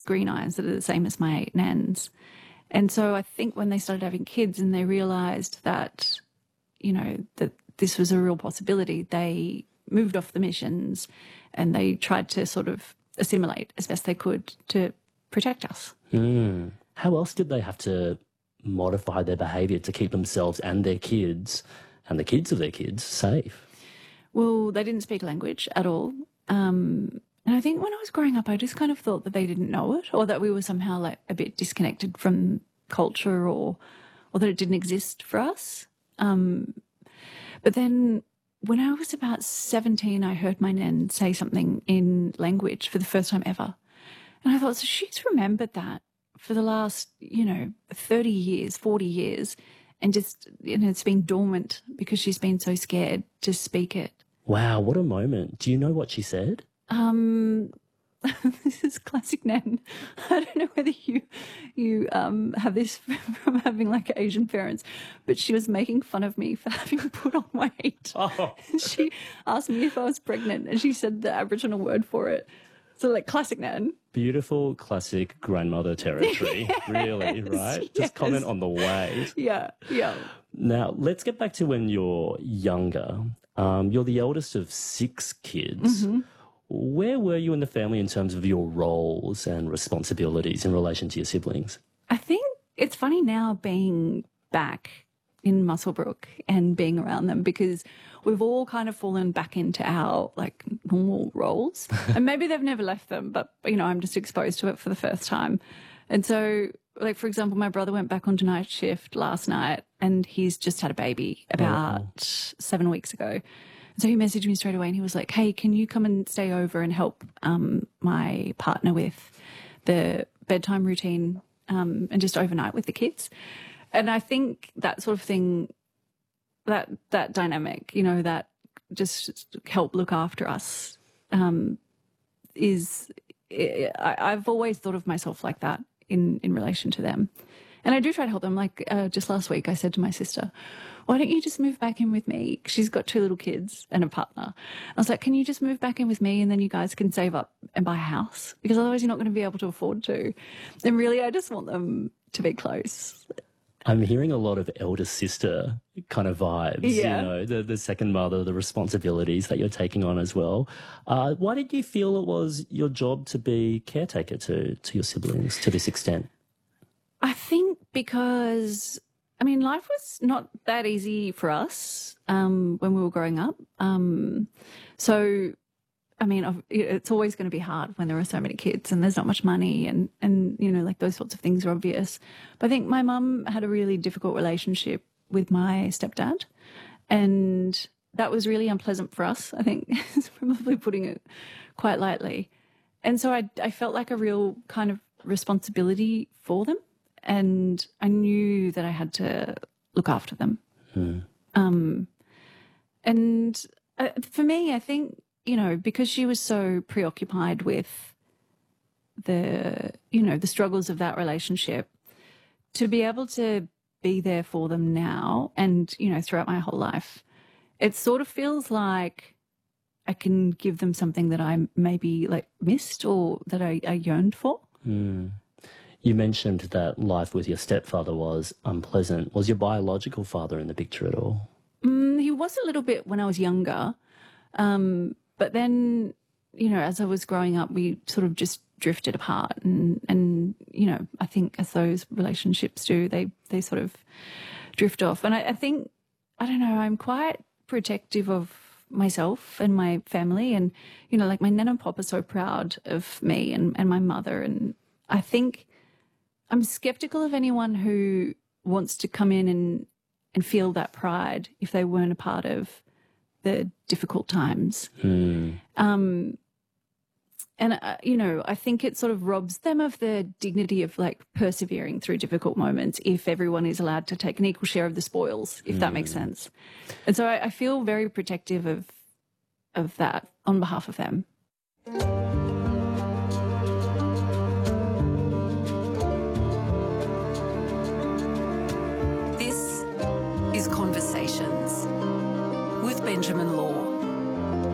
green eyes that are the same as my nans. And so I think when they started having kids and they realised that, you know, that this was a real possibility, they moved off the missions and they tried to sort of assimilate as best they could to protect us. How else did they have to modify their behaviour to keep themselves and their kids and the kids of their kids safe? Well, they didn't speak language at all. And I think when I was growing up, I just kind of thought that they didn't know it, or that we were somehow like a bit disconnected from culture, or that it didn't exist for us. But then when I was about 17, I heard my nan say something in language for the first time ever. And I thought, so she's remembered that for the last, 30 years, 40 years, and just, it's been dormant because she's been so scared to speak it. Wow, what a moment. Do you know what she said? This is classic Nan. I don't know whether you have this from having like Asian parents, but she was making fun of me for having put on weight. Oh. She asked me if I was pregnant, and she said the Aboriginal word for it. So like classic Nan. Beautiful, classic grandmother territory, really, right? Yes. Just comment on the weight. Yeah. Now, let's get back to when you're younger. You're the eldest of 6 kids. Mm-hmm. Where were you in the family in terms of your roles and responsibilities in relation to your siblings? I think it's funny now being back in Muswellbrook and being around them, because we've all kind of fallen back into our like normal roles. And maybe they've never left them, but, I'm just exposed to it for the first time. And so, like, for example, my brother went back onto night shift last night and he's just had a baby about 7 weeks ago. So he messaged me straight away and he was like, hey, can you come and stay over and help my partner with the bedtime routine and just overnight with the kids? And I think that sort of thing, that dynamic, that just help look after us I've always thought of myself like that in relation to them. And I do try to help them. Like just last week I said to my sister, why don't you just move back in with me? She's got 2 little kids and a partner. I was like, can you just move back in with me and then you guys can save up and buy a house? Because otherwise you're not going to be able to afford to. And really, I just want them to be close. I'm hearing a lot of elder sister kind of vibes, Yeah. The second mother, the responsibilities that you're taking on as well. Why did you feel it was your job to be caretaker to your siblings to this extent? I think because, life was not that easy for us when we were growing up. It's always going to be hard when there are so many kids and there's not much money and like those sorts of things are obvious. But I think my mum had a really difficult relationship with my stepdad, and that was really unpleasant for us. I think is probably putting it quite lightly. And so I felt like a real kind of responsibility for them. And I knew that I had to look after them. And for me, I think, because she was so preoccupied with the struggles of that relationship, to be able to be there for them now and, throughout my whole life, it sort of feels like I can give them something that I maybe like missed or that I yearned for. You mentioned that life with your stepfather was unpleasant. Was your biological father in the picture at all? He was a little bit when I was younger. But then, as I was growing up, we sort of just drifted apart. And I think as those relationships do, they sort of drift off. And I think, I don't know, I'm quite protective of myself and my family. And, like my nan and pop are so proud of me and my mother. And I think I'm skeptical of anyone who wants to come in and feel that pride if they weren't a part of the difficult times. I think it sort of robs them of the dignity of like persevering through difficult moments if everyone is allowed to take an equal share of the spoils, if that makes sense. And so I feel very protective of that on behalf of them. This is Conversations with Benjamin Law.